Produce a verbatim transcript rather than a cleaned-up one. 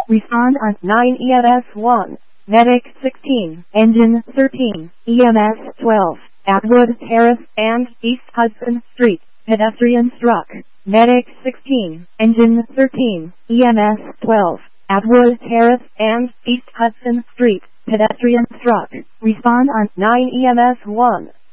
Respond on nine E M S one. Medic sixteen. Engine thirteen. E M S twelve. Atwood Terrace and East Hudson Street. Pedestrian struck. Medic sixteen. Engine thirteen. E M S twelve. Atwood Terrace and East Hudson Street. Pedestrian struck. Respond on nine E M S one.